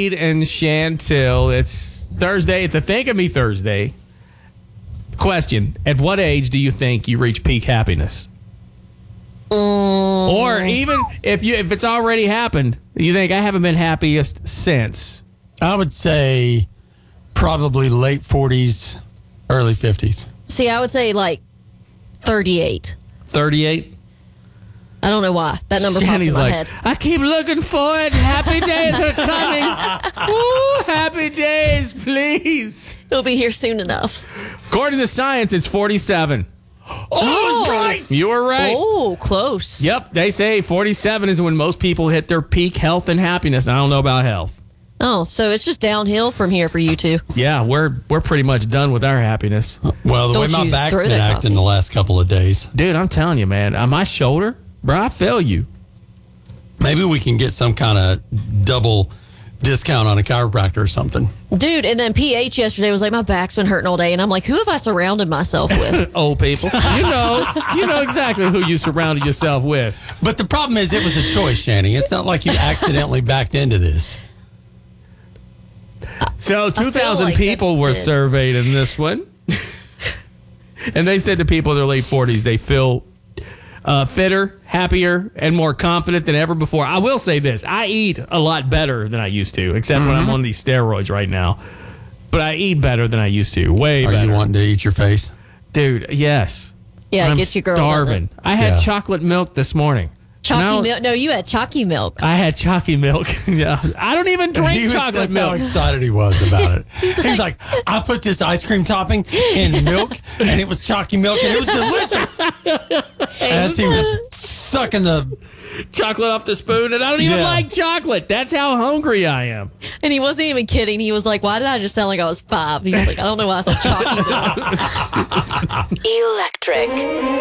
Saeed and Chantel. It's Thursday. It's a Think of Me Thursday. Question: at what age do you think you reach peak happiness? Or even if it's already happened, you think I haven't been happiest since? I would say probably late 40s, early 50s. See, I would say like 38. 38? I don't know why. That number popped in Shanny's my like, head. I keep looking for it. Happy days are coming. Woo, happy days, please. It'll be here soon enough. According to science, it's 47. Oh, I was right. You were right. Oh, close. Yep, they say 47 is when most people hit their peak health and happiness. I don't know about health. Oh, so it's just downhill from here for you two. Yeah, we're pretty much done with our happiness. Well, the Don't way my you back's throw been that acting coffee. the last couple of days. Dude, I'm telling you, man, on my shoulder, bro, I feel you. Maybe we can get some kind of double discount on a chiropractor or something. Dude, and then PH yesterday was like, my back's been hurting all day. And I'm like, who have I surrounded myself with? Old people. You know exactly who you surrounded yourself with. But the problem is it was a choice, Shanny. It's not like you accidentally backed into this. So 2,000 like people that's were it. surveyed in this one. And they said to people in their late 40s, they feel fitter, happier, and more confident than ever before. I will say this. I eat a lot better than I used to, except when I'm on these steroids right now. But I eat better than I used to. Way Are better. you wanting to eat your face? Dude, yes. Yeah, I'm get your girl. doesn't it? starving. I had Yeah. chocolate milk this morning. Chalky Now- milk. No, you had chalky milk. I had chalky milk. Yeah. I don't even drink chocolate That's how milk. excited he was about it. He's like, I put this ice cream topping in milk, and it was chalky milk, and it was delicious. As he was sucking the... Chocolate off the spoon, and I don't even Yeah. like chocolate. That's how hungry I am. And he wasn't even kidding. He was like, why did I just sound like I was 5? He was like, I don't know why I said chalky milk. Electric.